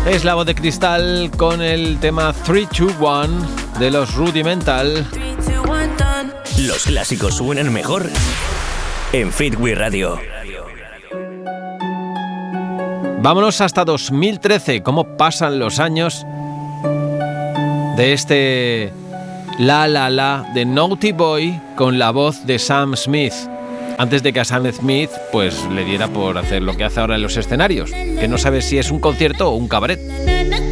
Es la voz de Cristal con el tema 3, 2, 1 de los Rudimental. Los clásicos suenan mejor en Fitwi Radio. Vámonos hasta 2013. ¿Cómo pasan los años de este La La La de Naughty Boy con la voz de Sam Smith? Antes de que a Sam Smith pues le diera por hacer lo que hace ahora en los escenarios, que no sabe si es un concierto o un cabaret.